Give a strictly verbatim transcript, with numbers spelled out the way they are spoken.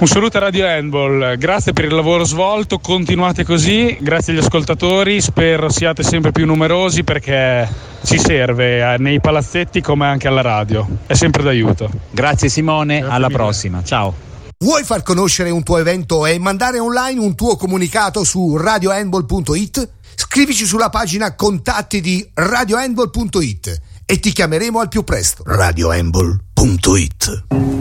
Un saluto a Radio Handball, grazie per il lavoro svolto, continuate così, grazie agli ascoltatori, spero siate sempre più numerosi perché ci serve nei palazzetti come anche alla radio, è sempre d'aiuto. Grazie Simone, grazie alla mille. Prossima, ciao. Vuoi far conoscere un tuo evento e mandare online un tuo comunicato su radio handball punto it? Scrivici sulla pagina contatti di radio handball punto it e ti chiameremo al più presto. radio handball punto it